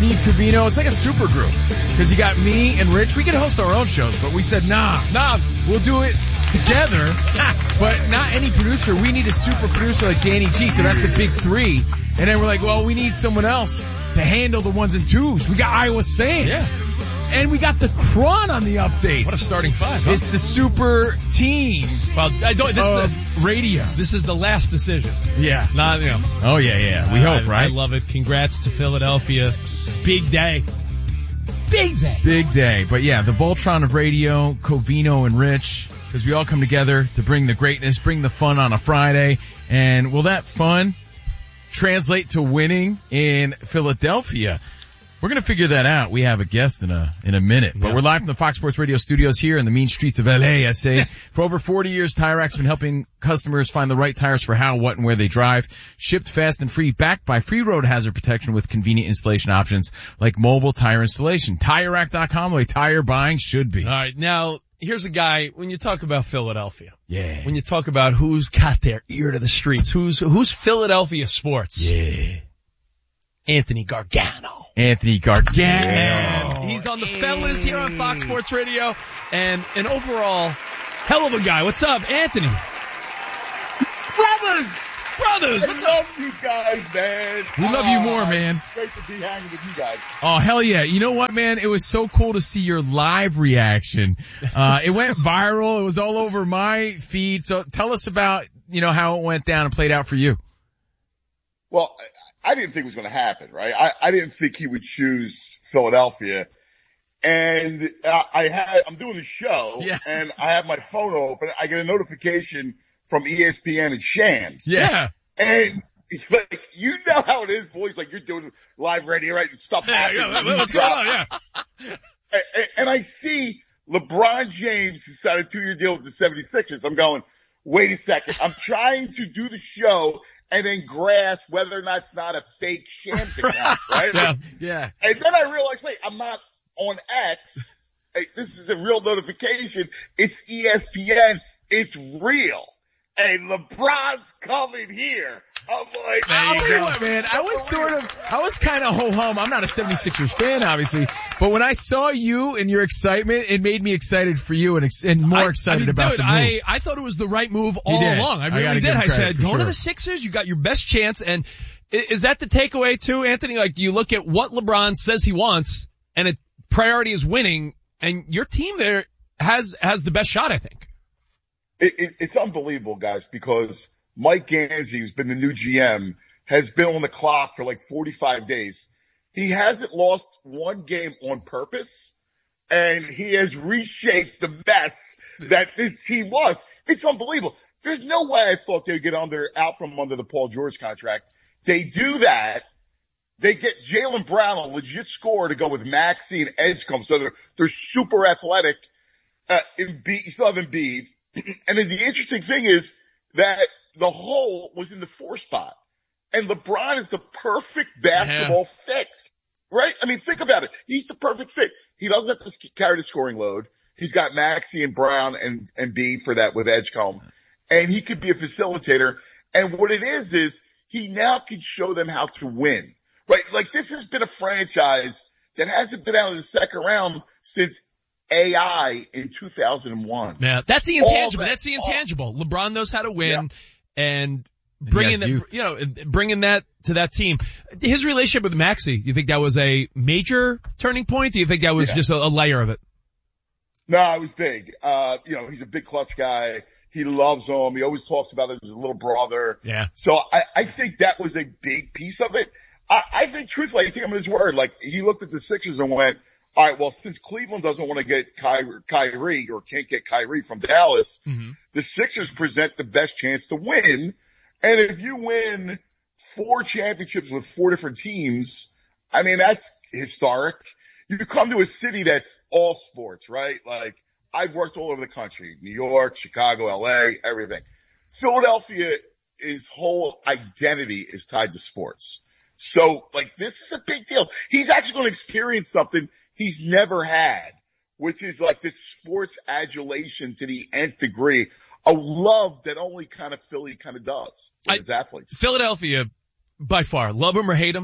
Steve Covino. It's like a super group because you got me and Rich. We can host our own shows, but we said, nah, we'll do it together, but not any producer. We need a super producer like Danny G, so that's the big three. And then we're like, well, we need someone else to handle the ones and twos. We got Iowa Sand. Yeah. And we got the Cron on the updates. What a starting five, huh? It's the super team. Well, radio. This is the last decision. Yeah. Not, Oh, yeah. We hope, right? I love it. Congrats to Philadelphia. Big day. Big day. Big day. But yeah, the Voltron of radio, Covino and Rich, because we all come together to bring the greatness, bring the fun on a Friday. And will that fun translate to winning in Philadelphia? We're going to figure that out. We have a guest in a minute, but we're live from the Fox Sports Radio studios here in the mean streets of LA, I say. For over 40 years, Tire Rack's been helping customers find the right tires for how, what, and where they drive. Shipped fast and free, backed by free road hazard protection with convenient installation options like mobile tire installation. TireRack.com, the way tire buying should be. All right. Now, here's a guy, when you talk about Philadelphia. Yeah. When you talk about who's got their ear to the streets, who's Philadelphia sports. Yeah. Anthony Gargano. Yeah. He's on the fellas here on Fox Sports Radio, and an overall hell of a guy. What's up, Anthony? Brothers, what's up? Love you guys, man. We love you more, man. Great to be hanging with you guys. Oh, hell yeah. You know what, man? It was so cool to see your live reaction. It went viral. It was all over my feed. So tell us about, how it went down and played out for you. Well, I didn't think it was going to happen, right? I didn't think he would choose Philadelphia. And I'm doing the show, and I have my phone open. I get a notification from ESPN and Shams. Yeah. And like, you know how it is, boys. Like, you're doing live radio, right? And stuff happens. Yeah, what's going on? Yeah. And I see LeBron James signed a 2-year deal with the 76ers. I'm going, wait a second. I'm trying to do the show and then grasp whether or not it's not a fake Shams account, right? Yeah. And then I realized, wait, I'm not on X. Hey, this is a real notification. It's ESPN. It's real. And LeBron's coming here. I'm like, I'll tell you what, man, I was kind of ho-hum. I'm not a 76ers fan, obviously, but when I saw you and your excitement, it made me excited for you and more excited about the move. I thought it was the right move all along. I really did. I said, go to the Sixers, you got your best chance. And is that the takeaway too, Anthony? Like, you look at what LeBron says he wants, and priority is winning, and your team there has the best shot, I think. It's unbelievable, guys, because Mike Ganzi, who's been the new GM, has been on the clock for like 45 days. He hasn't lost one game on purpose, and he has reshaped the mess that this team was. It's unbelievable. There's no way I thought they would get out from under the Paul George contract. They do that. They get Jaylen Brown, a legit scorer, to go with Maxey and Edgecombe, so they're super athletic. You still have Embiid. And then the interesting thing is that the hole was in the 4 spot. And LeBron is the perfect basketball fix, right? I mean, think about it. He's the perfect fit. He doesn't have to carry the scoring load. He's got Maxey and Brown and B for that with Edgecombe. And he could be a facilitator. And what it is he now can show them how to win, right? Like, this has been a franchise that hasn't been out of the second round since AI in 2001. Yeah, that's the intangible. LeBron knows how to win, and bringing that to that team. His relationship with Maxey, do you think that was a major turning point? Do you think that was just a layer of it? No, it was big. He's a big clutch guy. He loves him. He always talks about it as his little brother. Yeah. So I think that was a big piece of it. I think truthfully, I take him at his word. Like, he looked at the Sixers and went, all right, well, since Cleveland doesn't want to get Kyrie or can't get Kyrie from Dallas, the Sixers present the best chance to win. And if you win 4 championships with 4 different teams, I mean, that's historic. You come to a city that's all sports, right? Like, I've worked all over the country, New York, Chicago, LA, everything. Philadelphia, his whole identity is tied to sports. So, like, this is a big deal. He's actually going to experience something he's never had, which is like this sports adulation to the nth degree, a love that only kind of Philly kind of does with its athletes. Philadelphia, by far, love him or hate him,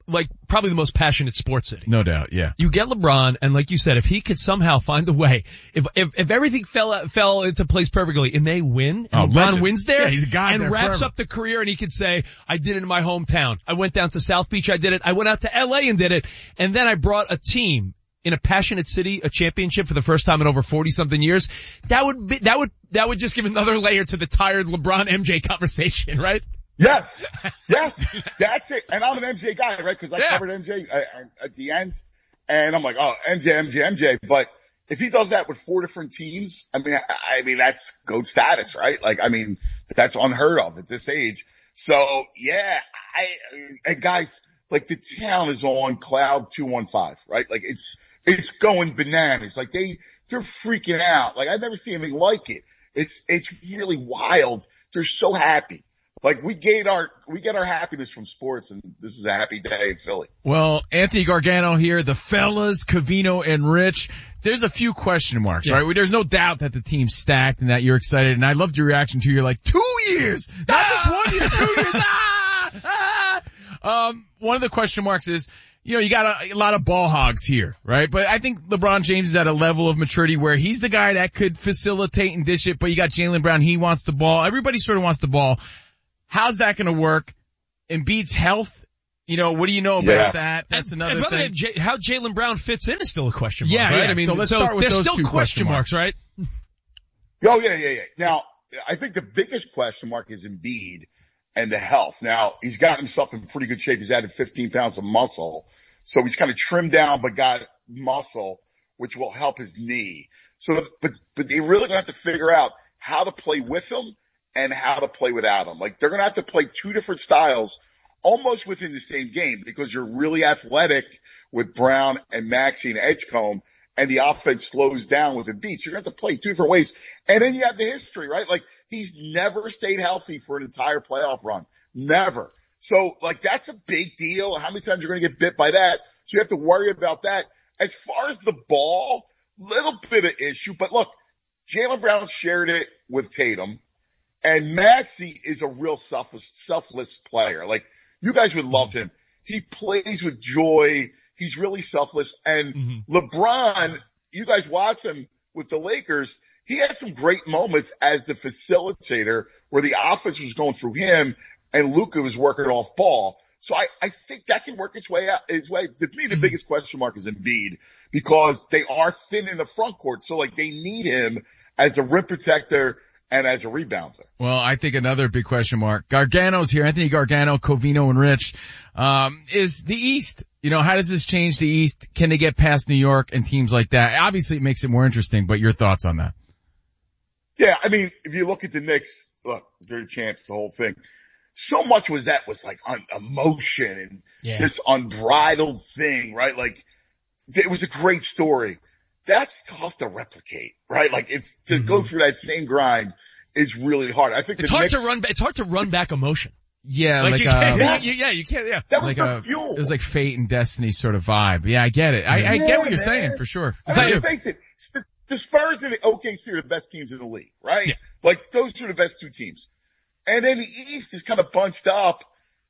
like probably the most passionate sports city. No doubt, yeah. You get LeBron, and like you said, if he could somehow find a way, if everything fell into place perfectly and they win, and LeBron wins there, he's a guy and wraps up the career, and he could say, I did it in my hometown. I went down to South Beach, I did it. I went out to LA and did it. And then I brought a team in a passionate city, a championship for the first time in over 40 something years. That would just give another layer to the tired LeBron MJ conversation, right? Yes, that's it. And I'm an MJ guy, right? Cause I covered MJ at the end, and I'm like, oh, MJ. But if he does that with 4 different teams, I mean, that's GOAT status, right? Like, I mean, that's unheard of at this age. So yeah, and guys, like the town is on cloud 215, right? Like it's going bananas. Like they're freaking out. Like I've never seen anything like it. It's really wild. They're so happy. Like we get our happiness from sports, and this is a happy day in Philly. Well, Anthony Gargano here, the fellas, Covino and Rich. There's a few question marks, right? There's no doubt that the team's stacked and that you're excited, and I loved your reaction to, you're like, 2 years! Not just 1 year, 2 years! One of the question marks is, you got a lot of ball hogs here, right? But I think LeBron James is at a level of maturity where he's the guy that could facilitate and dish it, but you got Jaylen Brown, he wants the ball. Everybody sort of wants the ball. How's that going to work? Embiid's health, what do you know about that? That's another thing. How Jaylen Brown fits in is still a question mark, right? Yeah. I mean, so let's start with there's those still two question marks, right? Oh, yeah. Now, I think the biggest question mark is Embiid and the health. Now, he's gotten himself in pretty good shape. He's added 15 pounds of muscle. So he's kind of trimmed down but got muscle, which will help his knee. So, but they really gonna have to figure out how to play with him and how to play without him. Like they're gonna have to play 2 different styles almost within the same game because you're really athletic with Brown and Maxey and Edgecombe, and the offense slows down with Embiid. So you're gonna have to play 2 different ways. And then you have the history, right? Like he's never stayed healthy for an entire playoff run. Never. So like that's a big deal. How many times you're going to get bit by that? So you have to worry about that. As far as the ball, little bit of issue, but look, Jaylen Brown shared it with Tatum, and Maxey is a real selfless player. Like you guys would love him. He plays with joy. He's really selfless. And LeBron, you guys watch him with the Lakers. He had some great moments as the facilitator where the offense was going through him and Luka was working off ball. So I think that can work its way out. To me, the biggest question mark is Embiid because they are thin in the front court. So like they need him as a rim protector and as a rebounder. Well, I think another big question mark. Gargano's here. Anthony Gargano, Covino and Rich, is the East. How does this change the East? Can they get past New York and teams like that? Obviously it makes it more interesting, but your thoughts on that? Yeah. I mean, if you look at the Knicks, look, they're the champs, the whole thing. So much was like emotion and this unbridled thing, right? Like it was a great story. That's tough to replicate, right? Like it's to go through that same grind is really hard. I think it's hard to run back emotion. Yeah, you can't. Yeah, that was the fuel. It was like fate and destiny sort of vibe. Yeah, I get it. I get what you're saying for sure. I mean, face it, the Spurs and the OKC are the best teams in the league, right? Yeah. Like those are the best 2 teams. And then the East is kind of bunched up.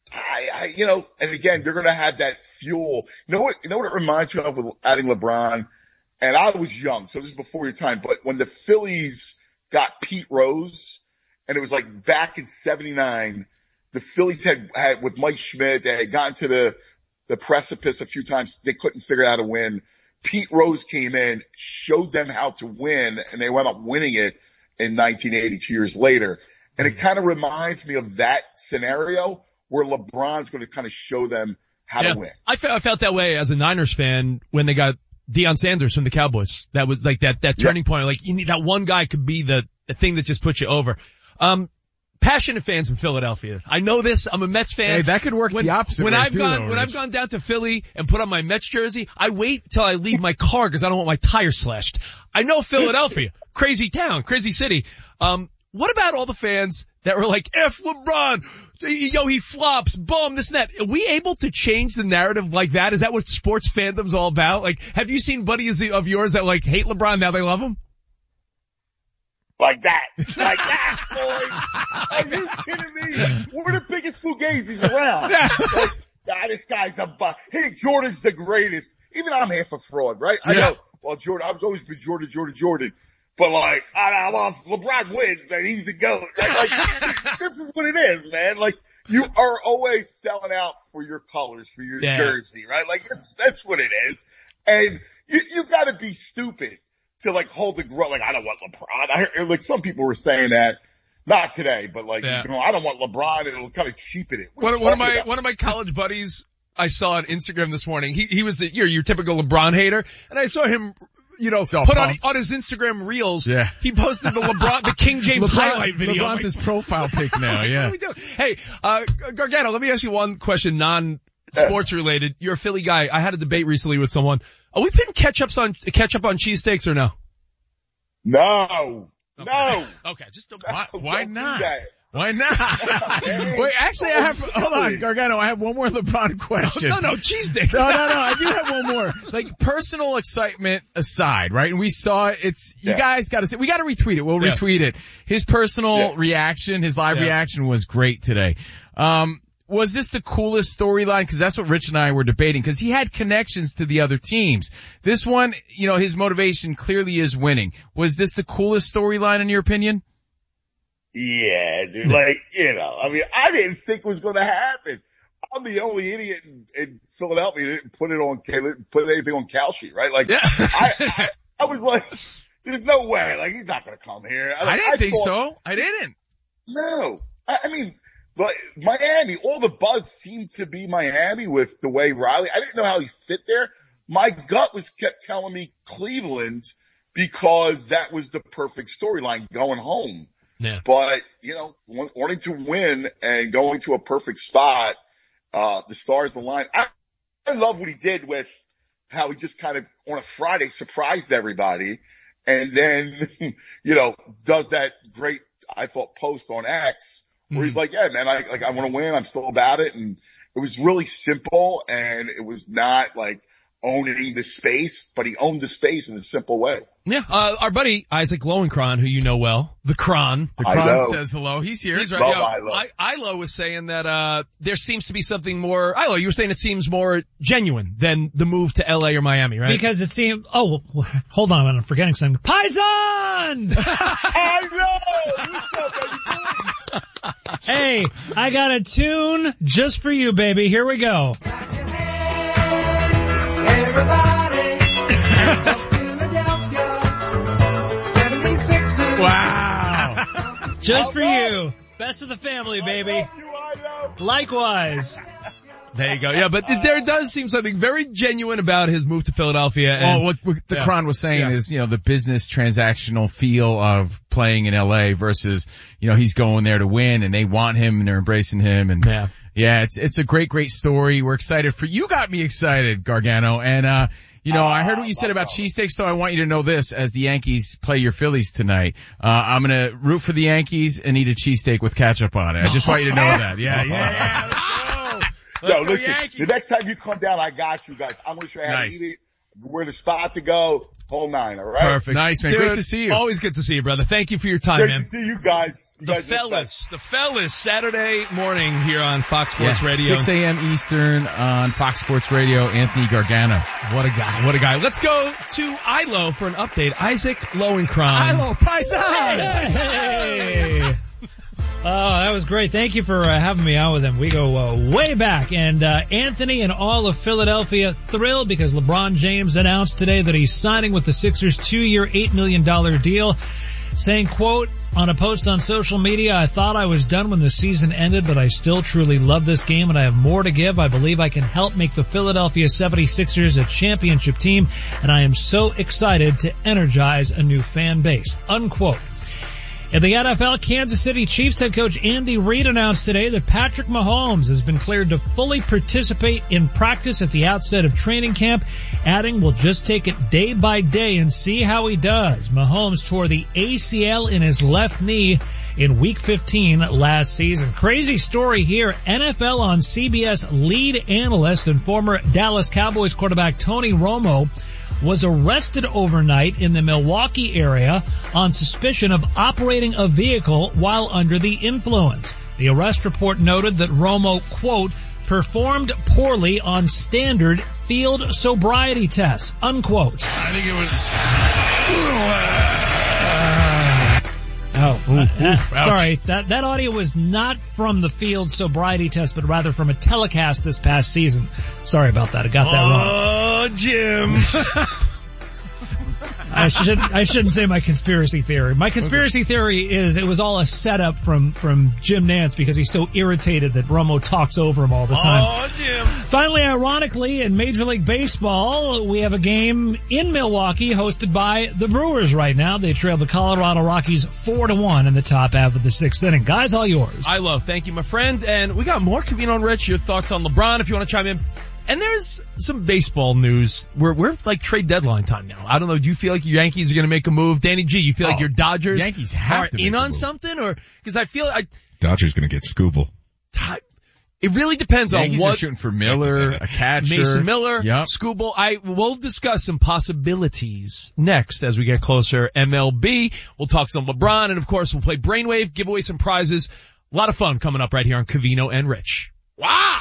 And again, they're going to have that fuel. You know what it reminds me of with adding LeBron? And I was young, so this is before your time, but when the Phillies got Pete Rose, and it was like back in 79, the Phillies had with Mike Schmidt, they had gotten to the precipice a few times. They couldn't figure out how to win. Pete Rose came in, showed them how to win, and they wound up winning it in 1980, 2 years later. And it kind of reminds me of that scenario where LeBron's going to kind of show them how to win. I felt that way as a Niners fan when they got Deion Sanders from the Cowboys. That was like that turning point. Like you need that one guy could be the thing that just puts you over. Passionate fans in Philadelphia. I know this. I'm a Mets fan. Hey, that could work the opposite way too, when I've gone down to Philly and put on my Mets jersey, I wait till I leave my car because I don't want my tires slashed. I know Philadelphia. Crazy town, crazy city. What about all the fans that were like, F LeBron, he flops, bum, this and that? Are we able to change the narrative like that? Is that what sports fandom's all about? Like, have you seen buddies of yours that like hate LeBron, now they love him? Like that, boy. Are you kidding me? We're the biggest fugazis around. Like, this guy's a bust. Hey, Jordan's the greatest. Even I'm half a fraud, right? I know, well, Jordan, I've always been Jordan. But like, I love LeBron wins and he's the GOAT. Like, this is what it is, man. Like, you are always selling out for your colors, for your jersey, right? Like, that's what it is. And you gotta be stupid to like hold the grudge. Like, I don't want LeBron. Like, some people were saying that. Not today, but like, I don't want LeBron, and it'll kind of cheapen it. One of my college buddies I saw on Instagram this morning, he was your typical LeBron hater, and I saw him, put on his Instagram reels. Yeah. He posted the King James highlight video. LeBron's his profile pic now, yeah. What are we doing? Hey, Gargano, let me ask you one question, non-sports related. You're a Philly guy. I had a debate recently with someone. Are we putting ketchup on cheesesteaks or no? No. Okay. No. Okay, just don't. Why not? Why not? Wait, actually hold on, Gargano, I have one more LeBron question. No, cheesesteaks. No, I do have one more. Like, personal excitement aside, right? And we saw it, you guys gotta say, we gotta retweet it. We'll retweet it. His personal reaction, his live reaction was great today. Was this the coolest storyline? Cause that's what Rich and I were debating, cause he had connections to the other teams. This one, his motivation clearly is winning. Was this the coolest storyline in your opinion? Yeah, dude, like, I mean, I didn't think it was going to happen. I'm the only idiot in Philadelphia that didn't put anything on Cal Sheet, right? Like, I was like, there's no way, like, he's not going to come here. I didn't think so. I didn't. No. I mean, but Miami, all the buzz seemed to be Miami with the way Riley, I didn't know how he fit there. My gut kept telling me Cleveland because that was the perfect storyline going home. Yeah. But, wanting to win and going to a perfect spot, the stars align. I love what he did with how he just kind of on a Friday surprised everybody and then, does that great, I thought, post on X where he's like, yeah, man, I want to win. I'm still about it. And it was really simple and it was not like owning the space, but he owned the space in a simple way. Yeah, our buddy Isaac Lowenkron, who you know well, the Kron says hello. He's here. He's right. Ilo was saying that there seems to be something more. Ilo, you were saying it seems more genuine than the move to LA or Miami, right? Because it seemed. Oh, hold on, I'm forgetting something. Paisan! I know. Hey, I got a tune just for you, baby. Here we go. Everybody. Wow. Just for you. Best of the family, baby. Likewise. There you go. Yeah, but there does seem something very genuine about his move to Philadelphia. And, what the Kron was saying is, the business transactional feel of playing in LA versus, he's going there to win and they want him and they're embracing him. And it's a great story. We're excited for you. Got me excited, Gargano. And, I heard what you said about cheesesteaks, so I want you to know this as the Yankees play your Phillies tonight. I'm gonna root for the Yankees and eat a cheesesteak with ketchup on it. I just want you to know that. Yeah. Let's go listen, Yankees. The next time you come down, I got you guys. I'm gonna show you how to eat it, where the spot to go, whole nine, alright? Perfect. Nice, man. Dude, great to see you. Always good to see you, brother. Thank you for your time, man. Good to see you guys. The fellas, Saturday morning here on Fox Sports Radio. 6 a.m. Eastern on Fox Sports Radio, Anthony Gargano. What a guy. Let's go to Ilo for an update. Isaac Lowenkron. Ilo, Paisan! Hey! Oh, that was great. Thank you for having me out with him. We go way back. And Anthony and all of Philadelphia thrilled because LeBron James announced today that he's signing with the Sixers 2-year, $8 million deal. Saying, quote, on a post on social media, I thought I was done when the season ended, but I still truly love this game and I have more to give. I believe I can help make the Philadelphia 76ers a championship team, and I am so excited to energize a new fan base, unquote. In the NFL, Kansas City Chiefs head coach Andy Reid announced today that Patrick Mahomes has been cleared to fully participate in practice at the outset of training camp, adding, we'll just take it day by day and see how he does. Mahomes tore the ACL in his left knee in Week 15 last season. Crazy story here. NFL on CBS lead analyst and former Dallas Cowboys quarterback Tony Romo was arrested overnight in the Milwaukee area on suspicion of operating a vehicle while under the influence. The arrest report noted that Romo, quote, performed poorly on standard field sobriety tests, unquote. I think it was... Sorry, that audio was not from the field sobriety test, but rather from a telecast this past season. Sorry about that. I got that wrong. Oh, Jim. I shouldn't say my conspiracy theory. My conspiracy theory is it was all a setup from Jim Nantz because he's so irritated that Romo talks over him all the time. Oh, Jim. Finally, ironically, in Major League Baseball, we have a game in Milwaukee hosted by the Brewers right now. They trail the Colorado Rockies 4-1 in the top half of the sixth inning. Guys, all yours. Thank you, my friend. And we got more Covino and Rich. Your thoughts on LeBron if you want to chime in. And there's some baseball news. We're like trade deadline time now. I don't know. Do you feel like your Yankees are going to make a move? Danny G, you feel like your Dodgers Yankees have to in on something? Or, cause I feel Dodgers going to get Scooble. It really depends Yankees on what. Are shooting for Miller, a catcher. Mason Miller, Scooble. We'll discuss some possibilities next as we get closer. MLB. We'll talk some LeBron. And of course, we'll play Brainwave, give away some prizes. A lot of fun coming up right here on Covino and Rich. Wow!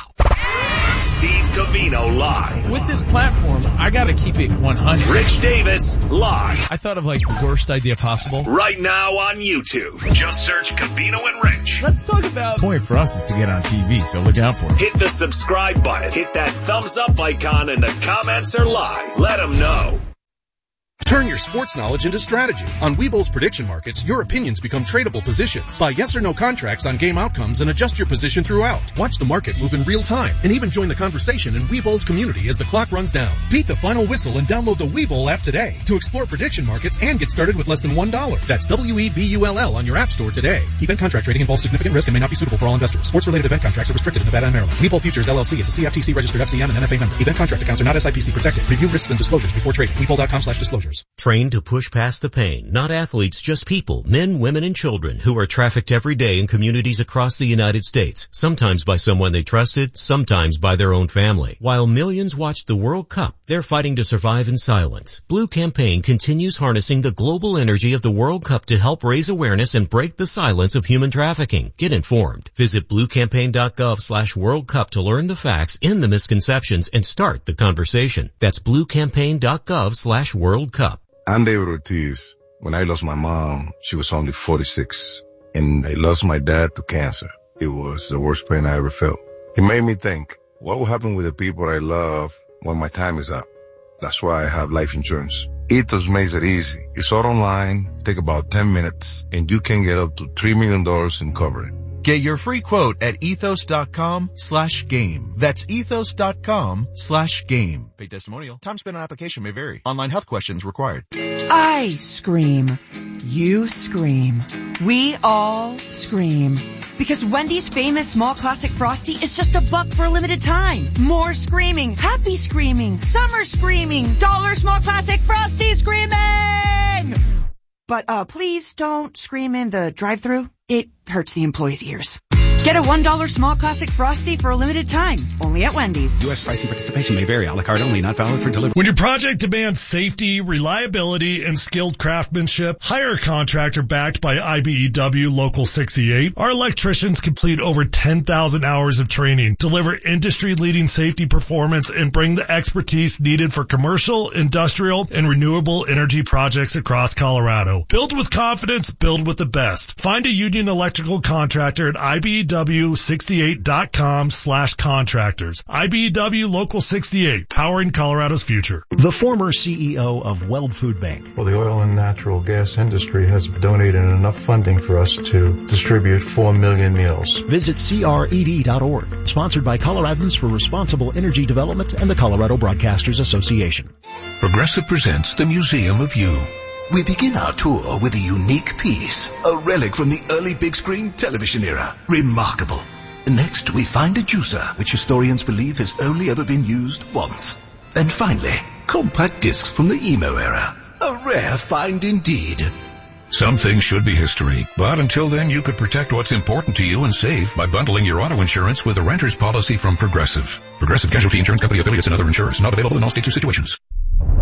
Steve Covino live. With this platform, I gotta keep it 100. Rich Davis live. I thought of like the worst idea possible. Right now on YouTube. Just search Covino and Rich. Let's talk about... The point for us is to get on TV, so look out for it. Hit the subscribe button. Hit that thumbs up icon and the comments are live. Let them know. Turn your sports knowledge into strategy. On Webull's prediction markets, your opinions become tradable positions. Buy yes or no contracts on game outcomes and adjust your position throughout. Watch the market move in real time and even join the conversation in Webull's community as the clock runs down. Beat the final whistle and download the Webull app today to explore prediction markets and get started with less than $1. That's WEBULL on your app store today. Event contract trading involves significant risk and may not be suitable for all investors. Sports-related event contracts are restricted in Nevada and Maryland. Webull Futures LLC is a CFTC registered FCM and NFA member. Event contract accounts are not SIPC protected. Review risks and disclosures before trading. Webull.com/disclosures. Trained to push past the pain. Not athletes, just people, men, women, and children who are trafficked every day in communities across the United States, sometimes by someone they trusted, sometimes by their own family. While millions watch the World Cup, they're fighting to survive in silence. Blue Campaign continues harnessing the global energy of the World Cup to help raise awareness and break the silence of human trafficking. Get informed. Visit bluecampaign.gov/World Cup to learn the facts, end the misconceptions, and start the conversation. That's bluecampaign.gov/World Cup. I'm David Ortiz. When I lost my mom, she was only 46, and I lost my dad to cancer. It was the worst pain I ever felt. It made me think, what will happen with the people I love when my time is up? That's why I have life insurance. Ethos makes it easy. It's all online, take about 10 minutes, and you can get up to $3 million in coverage. Get your free quote at ethos.com/game. That's ethos.com/game. Paid testimonial. Time spent on application may vary. Online health questions required. I scream. You scream. We all scream. Because Wendy's famous small classic Frosty is just $1 for a limited time. More screaming. Happy screaming. Summer screaming. Dollar small classic Frosty screaming! But please don't scream in the drive-thru. It hurts the employees' ears. Get a $1 small classic Frosty for a limited time. Only at Wendy's. U.S. pricing participation may vary. A la carte only. Not valid for delivery. When your project demands safety, reliability, and skilled craftsmanship, hire a contractor backed by IBEW Local 68. Our electricians complete over 10,000 hours of training, deliver industry-leading safety performance, and bring the expertise needed for commercial, industrial, and renewable energy projects across Colorado. Build with confidence, build with the best. Find a union electrical contractor at IBEW68.com/contractors. IBEW Local 68, powering Colorado's future. The former CEO of Weld Food Bank. Well, the oil and natural gas industry has donated enough funding for us to distribute 4 million meals. Visit CRED.org. Sponsored by Coloradans for Responsible Energy Development and the Colorado Broadcasters Association. Progressive presents the Museum of You. We begin our tour with a unique piece, a relic from the early big screen television era. Remarkable. Next, we find a juicer, which historians believe has only ever been used once. And finally, compact discs from the emo era. A rare find indeed. Some things should be history, but until then you could protect what's important to you and save by bundling your auto insurance with a renter's policy from Progressive. Progressive Casualty Insurance Company affiliates and other insurers not available in all states or situations.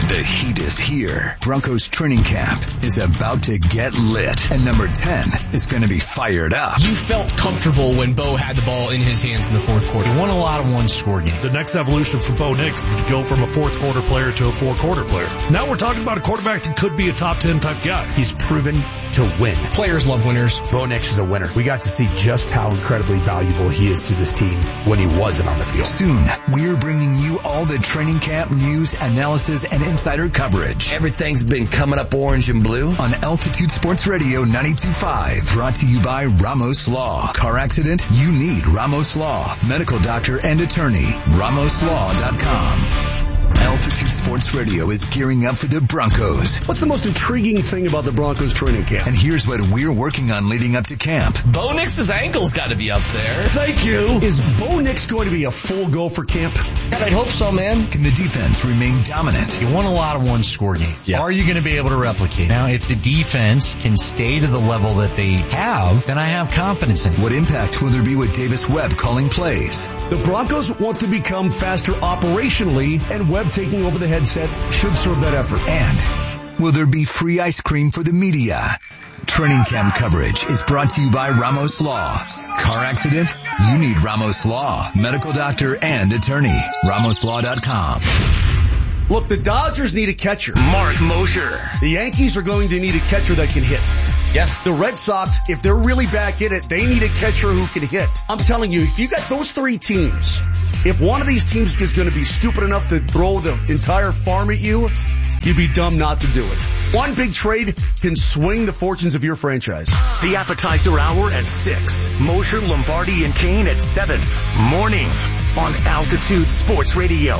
The heat is here. Broncos training camp is about to get lit. And number 10 is going to be fired up. You felt comfortable when Bo had the ball in his hands in the fourth quarter. He won a lot of one-score games. The next evolution for Bo Nix is to go from a fourth quarter player to a four-quarter player. Now we're talking about a quarterback that could be a top 10 type guy. He's proven to win. Players love winners. Bo Nix is a winner. We got to see just how incredibly valuable he is to this team when he wasn't on the field. Soon, we're bringing you all the training camp news, analysis, and insider coverage. Everything's been coming up orange and blue on Altitude Sports Radio 92.5. Brought to you by Ramos Law. Car accident? You need Ramos Law. Medical doctor and attorney. RamosLaw.com. Altitude Sports Radio is gearing up for the Broncos. What's the most intriguing thing about the Broncos training camp? And here's what we're working on leading up to camp. Bo Nix's ankle's got to be up there. Thank you. Is Bo Nix going to be a full go for camp? God, I hope so, man. Can the defense remain dominant? You won a lot of one-score games. Yeah. Are you going to be able to replicate? Now, if the defense can stay to the level that they have, then I have confidence in it. What impact will there be with Davis Webb calling plays? The Broncos want to become faster operationally, and Webb taking over the headset should serve that effort. And will there be free ice cream for the media? Training camp coverage is brought to you by Ramos Law. Car accident? You need Ramos Law. Medical doctor and attorney. RamosLaw.com. Look, the Dodgers need a catcher. Mark Mosher. The Yankees are going to need a catcher that can hit. Yeah. The Red Sox, if they're really back in it, they need a catcher who can hit. I'm telling you, if you got those three teams, if one of these teams is going to be stupid enough to throw the entire farm at you, you'd be dumb not to do it. One big trade can swing the fortunes of your franchise. The appetizer hour at 6. Mosher, Lombardi, and Kane at 7. Mornings on Altitude Sports Radio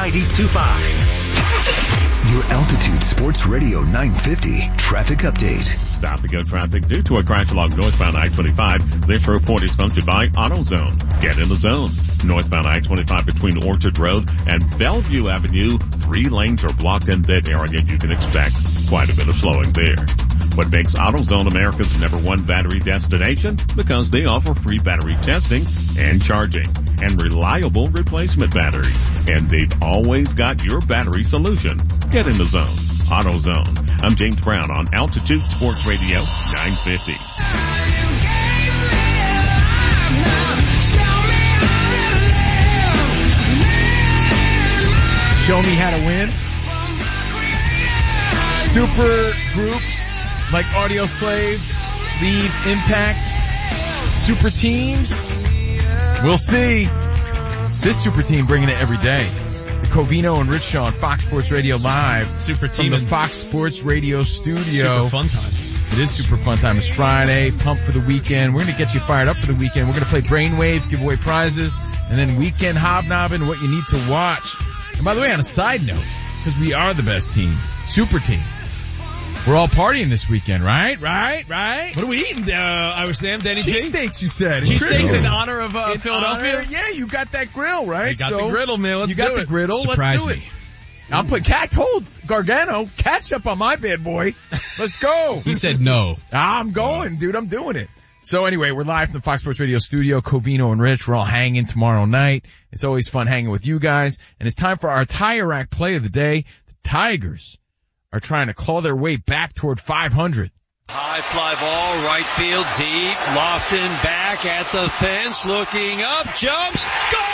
92.5. Your Altitude Sports Radio 950 traffic update. Stop the go traffic due to a crash along northbound I-25. This report is sponsored by AutoZone. Get in the zone. Northbound I-25 between Orchard Road and Bellevue Avenue. 3 lanes are blocked in that area. You can expect quite a bit of slowing there. What makes AutoZone America's #1 battery destination? Because they offer free battery testing and charging and reliable replacement batteries. And they've always got your battery solution. Get in the zone. AutoZone. I'm James Brown on Altitude Sports Radio 950. Show me how to win. Super groups like Audio Slave, Lead, Impact, super teams. We'll see. This super team bringing it every day. The Covino and Rich Show on Fox Sports Radio Live. Super team from the Fox Sports Radio studio. Super fun time. It is super fun time. It's Friday. Pumped for the weekend. We're going to get you fired up for the weekend. We're going to play Brainwave, give away prizes, and then weekend hobnobbing, what you need to watch. And by the way, on a side note, because we are the best team, super team, we're all partying this weekend, right? What are we eating, Irish Sam, Danny G? Cheesesteaks, you said. Cheesesteaks in honor of Philadelphia? Honor, yeah, you got that grill, right? I got the griddle, man. Let's do it. You got the griddle. Surprise Let's do me. it. I'll put told Gargano, catch up on my bad boy. Let's go. He said no. I'm going, dude. I'm doing it. So anyway, we're live from the Fox Sports Radio studio, Covino and Rich. We're all hanging tomorrow night. It's always fun hanging with you guys. And it's time for our Tire Rack play of the day. The Tigers are trying to claw their way back toward 500. High fly ball, right field, deep. Lofton back at the fence, looking up, jumps,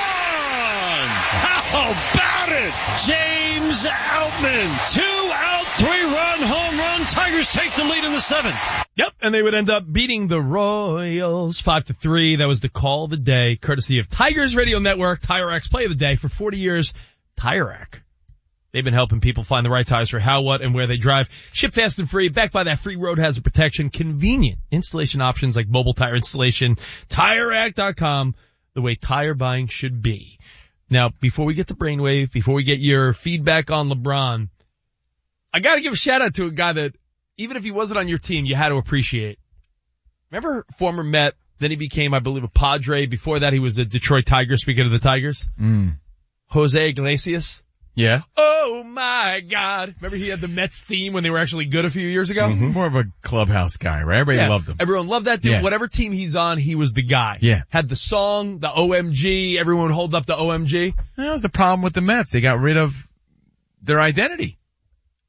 gone! How about it? James Outman, 2-out, 3-run home run. Tigers take the lead in the 7th. Yep, and they would end up beating the Royals 5-3. That was the call of the day, courtesy of Tigers Radio Network. Tire Rack's play of the day for 40 years. Tire Rack. They've been helping people find the right tires for how, what, and where they drive. Ship fast and free, backed by that free road hazard protection. Convenient installation options like mobile tire installation. TireRack.com, the way tire buying should be. Now, before we get to Brainwave, before we get your feedback on LeBron, I gotta give a shout out to a guy that, even if he wasn't on your team, you had to appreciate. Remember former Met, then he became, I believe, a Padre. Before that, he was a Detroit Tiger, speaking of the Tigers. Jose Iglesias. Yeah. Oh my God. Remember he had the Mets theme when they were actually good a few years ago? Mm-hmm. More of a clubhouse guy, right? Everybody loved him. Everyone loved that dude. Yeah. Whatever team he's on, he was the guy. Yeah. Had the song, the OMG. Everyone would hold up the OMG. That was the problem with the Mets. They got rid of their identity.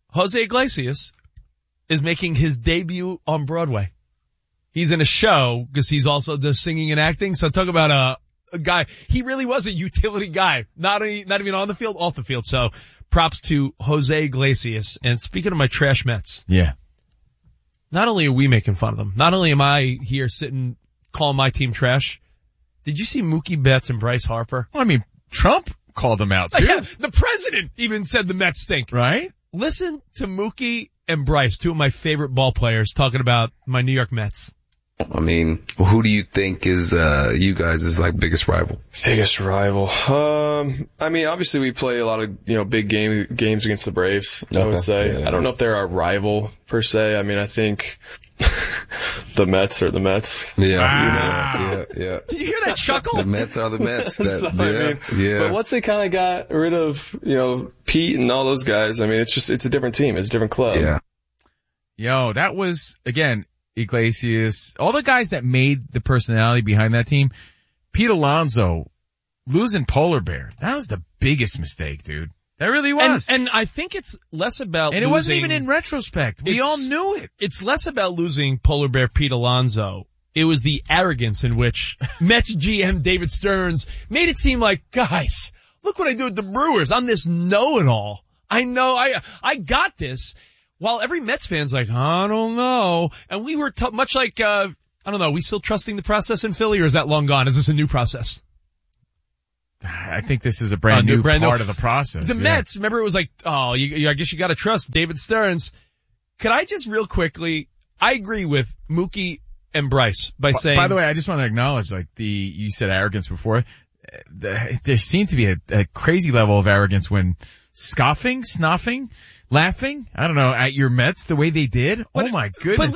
Jose Iglesias is making his debut on Broadway. He's in a show because he's also does singing and acting. So talk about a guy. He really was a utility guy. Not even on the field, off the field. So props to Jose Iglesias. And speaking of my trash Mets. Yeah. Not only are we making fun of them, not only am I here sitting calling my team trash, did you see Mookie Betts and Bryce Harper? Well, I mean, Trump called them out too. Yeah, the president even said the Mets stink. Right? Listen to Mookie and Bryce, two of my favorite ball players, talking about my New York Mets. I mean, who do you think is you guys' like biggest rival? Biggest rival. I mean, obviously we play a lot of big games against the Braves. I would say. Yeah. I don't know if they're our rival per se. I mean, I think the Mets are the Mets. Yeah. Wow. Yeah. Did you hear that chuckle? The Mets are the Mets. But once they kind of got rid of Pete and all those guys, I mean, it's a different team. It's a different club. Yeah. Yo, that was again. Iglesias, all the guys that made the personality behind that team. Pete Alonso losing Polar Bear. That was the biggest mistake, dude. That really was. And I think it's less about and losing. It wasn't even in retrospect. We all knew it. It's less about losing Polar Bear Pete Alonso. It was the arrogance in which Mets GM David Stearns made it seem like, guys, look what I do with the Brewers. I'm this know-it-all. I know, I got this. While every Mets fan's like, I don't know. And we were much like, I don't know, we still trusting the process in Philly, or is that long gone? Is this a new process? I think this is a brand new part of the process. The Mets, remember it was like, I guess you gotta trust David Stearns. Could I just real quickly, I agree with Mookie and Bryce by saying. By the way, I just want to acknowledge, you said arrogance before. There seemed to be a crazy level of arrogance when scoffing, laughing, I don't know, at your Mets the way they did. Oh my goodness.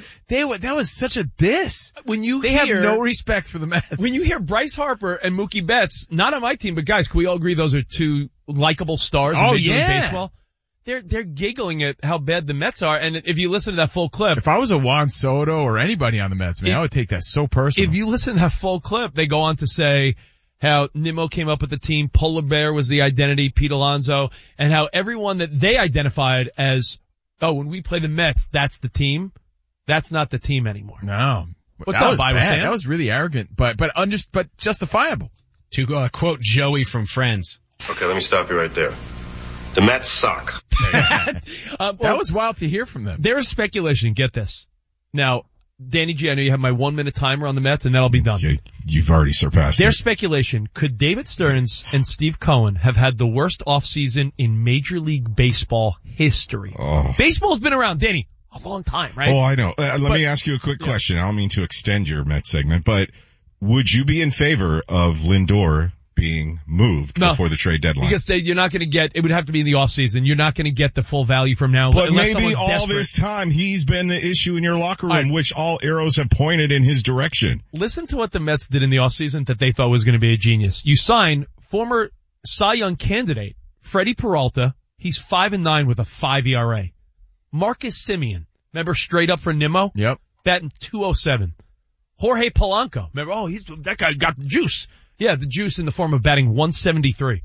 That was such a diss. They have no respect for the Mets. When you hear Bryce Harper and Mookie Betts, not on my team, but guys, can we all agree those are two likable stars in Major League Baseball? They're giggling at how bad the Mets are, and if you listen to that full clip. If I was a Juan Soto or anybody on the Mets, I would take that so personal. If you listen to that full clip, they go on to say how Nimmo came up with the team, Polar Bear was the identity, Pete Alonso, and how everyone that they identified as, when we play the Mets, that's the team. That's not the team anymore. No. What's that Bible saying? That was really arrogant, but justifiable. To quote Joey from Friends. Okay, let me stop you right there. The Mets suck. That was wild to hear from them. There is speculation, get this. Now, Danny G, I know you have my 1 minute timer on the Mets and that'll be done. You've already surpassed There's speculation. Could David Stearns and Steve Cohen have had the worst offseason in Major League Baseball history? Oh. Baseball's been around, Danny, a long time, right? Oh, I know. Let me ask you a quick question. I don't mean to extend your Mets segment, but would you be in favor of Lindor being moved before the trade deadline? Because you're not going to get, it would have to be in the offseason. You're not going to get the full value from now. But maybe all this time he's been the issue in your locker room, which all arrows have pointed in his direction. Listen to what the Mets did in the offseason that they thought was going to be a genius. You sign former Cy Young candidate Freddie Peralta. He's 5-9 with a 5 ERA. Marcus Semien, remember straight up for Nimmo? Yep. Batting .207. Jorge Polanco, remember? That guy got the juice. Yeah, the juice in the form of batting 173.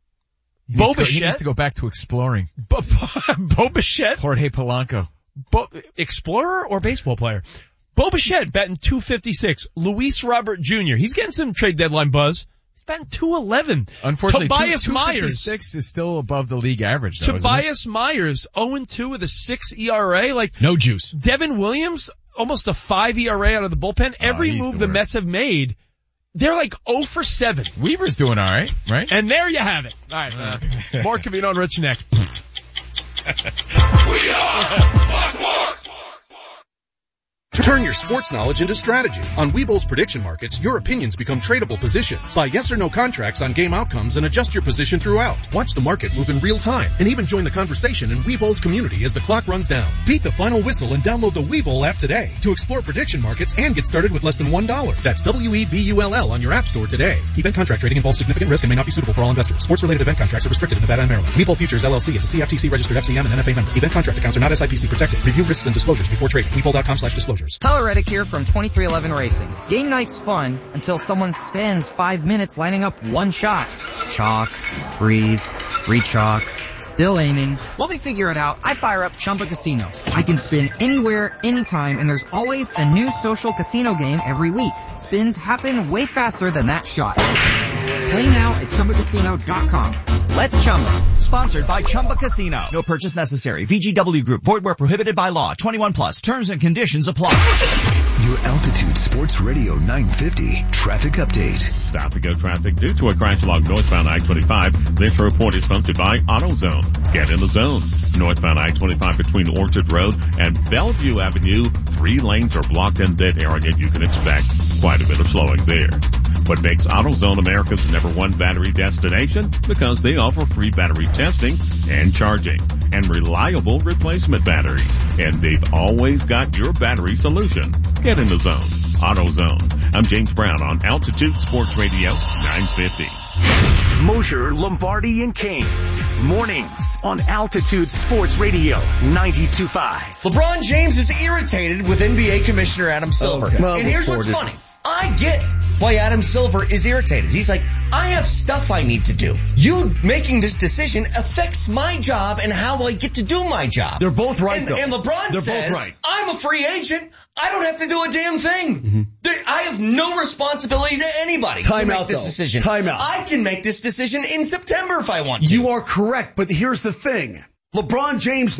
He needs to go back to exploring. Bo Bichette? Jorge Polanco. Explorer or baseball player? Bo Bichette batting 256. Luis Robert Jr. He's getting some trade deadline buzz. He's batting 211. Unfortunately, Tobias Myers. 256 is still above the league average, though, Tobias Myers, 0-2 with a 6 ERA. No juice. Devin Williams, almost a 5 ERA out of the bullpen. Every move the Mets have made, they're like 0 for 7. Weaver's doing all right? And there you have it. All right. More Covino and Rich next. We are Turn your sports knowledge into strategy. On Webull's prediction markets, your opinions become tradable positions. Buy yes or no contracts on game outcomes and adjust your position throughout. Watch the market move in real time and even join the conversation in Webull's community as the clock runs down. Beat the final whistle and download the Webull app today to explore prediction markets and get started with less than $1. That's WEBULL on your app store today. Event contract trading involves significant risk and may not be suitable for all investors. Sports-related event contracts are restricted in Nevada and Maryland. Webull Futures LLC is a CFTC registered FCM and NFA member. Event contract accounts are not SIPC protected. Review risks and disclosures before trading. Webull.com/disclosure. Adventures. Tyler Reddick here from 2311 Racing. Game night's fun until someone spends 5 minutes lining up one shot. Chalk, breathe, re-chalk, still aiming. While they figure it out, I fire up Chumba Casino. I can spin anywhere, anytime, and there's always a new social casino game every week. Spins happen way faster than that shot. Play now at ChumbaCasino.com. Let's Chumba. Sponsored by Chumba Casino. No purchase necessary. VGW Group. Void where prohibited by law. 21 plus. Terms and conditions apply. Your Altitude Sports Radio 950 traffic update. Stop and go traffic due to a crash along northbound I-25. This report is sponsored by AutoZone. Get in the zone. Northbound I-25 between Orchard Road and Bellevue Avenue. 3 lanes are blocked in that area. You can expect quite a bit of slowing there. What makes AutoZone America's #1 battery destination? Because they offer free battery testing and charging and reliable replacement batteries. And they've always got your battery solution. Get in the zone. AutoZone. I'm James Brown on Altitude Sports Radio 950. Mosher, Lombardi, and Kane. Mornings on Altitude Sports Radio 92.5. LeBron James is irritated with NBA Commissioner Adam Silver. Okay. Well, and here's what's funny. I get why Adam Silver is irritated. He's like, I have stuff I need to do. You making this decision affects my job and how I get to do my job. They're both right, though. And LeBron says, I'm a free agent. I don't have to do a damn thing. Mm-hmm. I have no responsibility to anybody to make this decision. Time out. I can make this decision in September if I want to. You are correct, but here's the thing. LeBron James,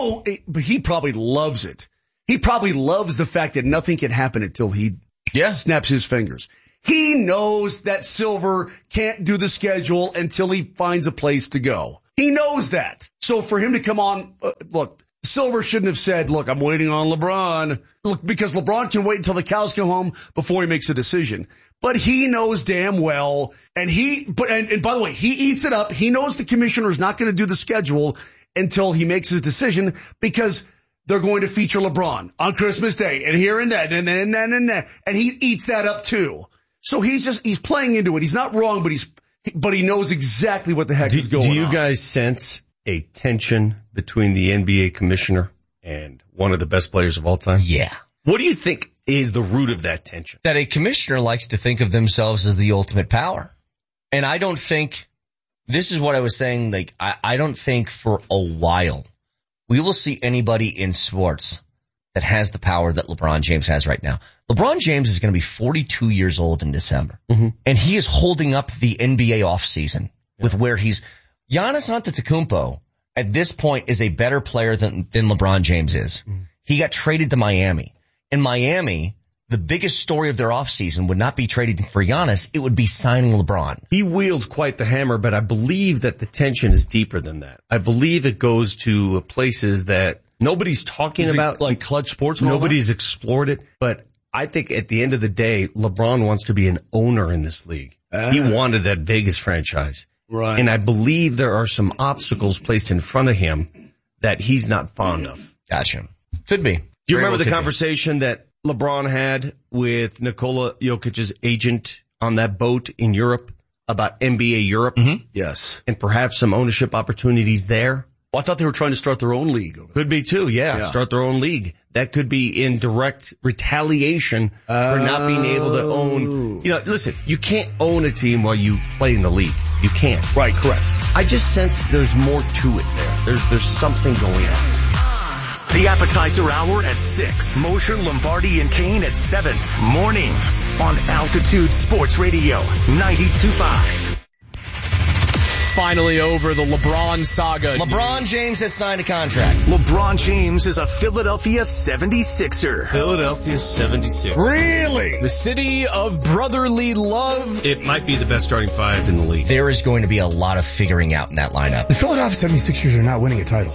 but he probably loves it. He probably loves the fact that nothing can happen until he snaps his fingers. He knows that Silver can't do the schedule until he finds a place to go. He knows that. So for him to come on, look, Silver shouldn't have said, look, I'm waiting on LeBron. Look, because LeBron can wait until the cows come home before he makes a decision. But he knows damn well, and by the way, he eats it up. He knows the commissioner is not going to do the schedule until he makes his decision because they're going to feature LeBron on Christmas Day and here and that and then and that. And he eats that up too. So he's playing into it. He's not wrong, but he knows exactly what the heck is going on. Do you guys sense a tension between the NBA commissioner and one of the best players of all time? Yeah. What do you think is the root of that tension? That a commissioner likes to think of themselves as the ultimate power. And I don't think, this is what I was saying, like, I don't think for a while we will see anybody in sports that has the power that LeBron James has right now. LeBron James is going to be 42 years old in December. Mm-hmm. And he is holding up the NBA offseason with where Giannis Antetokounmpo at this point is a better player than LeBron James is. Mm-hmm. He got traded to Miami. In Miami, the biggest story of their offseason would not be trading for Giannis. It would be signing LeBron. He wields quite the hammer, but I believe that the tension is deeper than that. I believe it goes to places that nobody's talking about. Like Clutch Sports? Nobody's explored it. But I think at the end of the day, LeBron wants to be an owner in this league. He wanted that Vegas franchise. Right. And I believe there are some obstacles placed in front of him that he's not fond of. Gotcha. Could be. Do you remember the conversation that LeBron had with Nikola Jokic's agent on that boat in Europe about NBA Europe? Mm-hmm. Yes. And perhaps some ownership opportunities there? Well, I thought they were trying to start their own league. Could be too, yeah. Start their own league. That could be in direct retaliation for not being able to own. You know, listen, you can't own a team while you play in the league. You can't. Right, correct. I just sense there's more to it there. There's something going on. The appetizer hour at 6. Mosher, Lombardi, and Kane at 7. Mornings on Altitude Sports Radio 92.5. It's finally over, the LeBron saga. LeBron James has signed a contract. LeBron James is a Philadelphia 76er. Philadelphia 76ers. Really? The city of brotherly love. It might be the best starting five in the league. There is going to be a lot of figuring out in that lineup. The Philadelphia 76ers are not winning a title.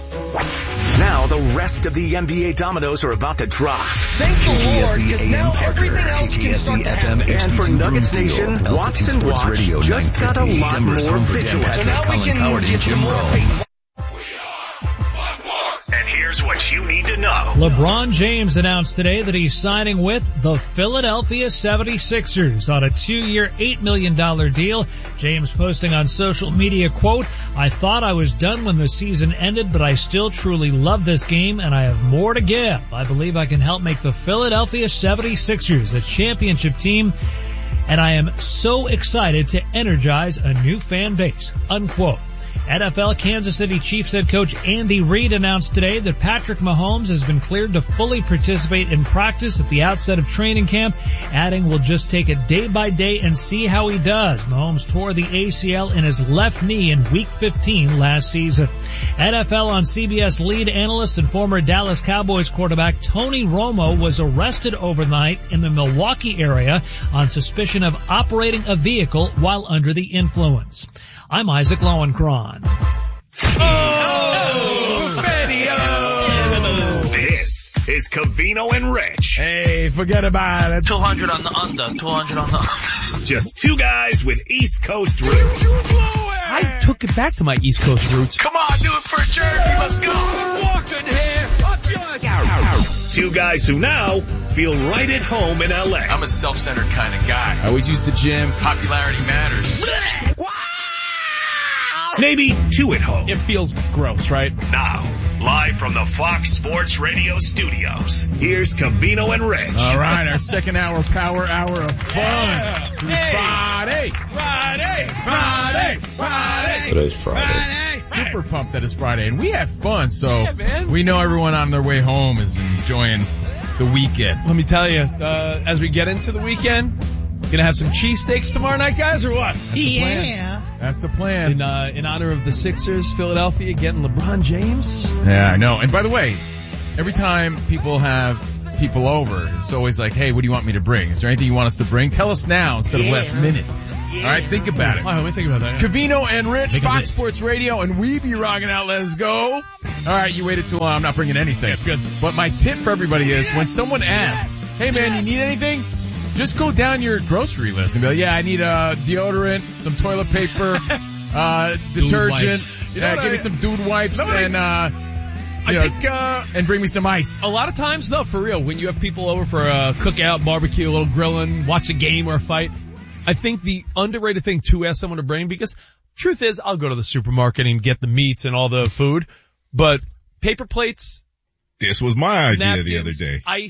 Now the rest of the NBA dominoes are about to drop. Thank the Lord, because now everything else can start to happen. And for Nuggets Nation, Watson Watch just got a lot more vigilant. So now we can get some more. And here's Here's what you need to know. LeBron James announced today that he's signing with the Philadelphia 76ers on a 2-year, $8 million deal. James posting on social media, quote, "I thought I was done when the season ended, but I still truly love this game and I have more to give. I believe I can help make the Philadelphia 76ers a championship team, and I am so excited to energize a new fan base," unquote. NFL Kansas City Chiefs head coach Andy Reid announced today that Patrick Mahomes has been cleared to fully participate in practice at the outset of training camp, adding, "We'll just take it day by day and see how he does." Mahomes tore the ACL in his left knee in Week 15 last season. NFL on CBS lead analyst and former Dallas Cowboys quarterback Tony Romo was arrested overnight in the Milwaukee area on suspicion of operating a vehicle while under the influence. I'm Isaac Lowenkron. This is Covino and Rich. Hey, forget about it. 200 on the under, 200 on the under. Just two guys with East Coast roots. I took it back to my East Coast roots. Come on, do it for Jersey. Let's go. Walking here. Two guys who now feel right at home in LA. I'm a self-centered kind of guy. I always use the gym. Popularity matters. Maybe two at home. It feels gross, right? Now, live from the Fox Sports Radio studios, here's Covino and Rich. All right, our second hour, power hour of fun. Yeah. Hey. Friday. Today's Friday. Super pumped that it's Friday, and we have fun, so we know everyone on their way home is enjoying the weekend. Let me tell you, as we get into the weekend, gonna have some cheesesteaks tomorrow night, guys, or what? That's the plan. In honor of the Sixers, Philadelphia getting LeBron James. Yeah, I know. And by the way, every time people have people over, it's always like, hey, what do you want me to bring? Is there anything you want us to bring? Tell us now instead of last minute. All right, think about it. Let me think about that. It's Covino and Rich, Fox Sports Radio, and we be rocking out. Let's go. All right, you waited too long. I'm not bringing anything. Yeah, good. But my tip for everybody is when someone asks, hey man, you need anything? Just go down your grocery list and be like, yeah, I need deodorant, some toilet paper, detergent. Give me some dude wipes and and bring me some ice. A lot of times, though, for real, when you have people over for a cookout, barbecue, a little grilling, watch a game or a fight, I think the underrated thing to ask someone to bring, because truth is, I'll go to the supermarket and get the meats and all the food, but paper plates. This was my idea napkins, the other day. Ice.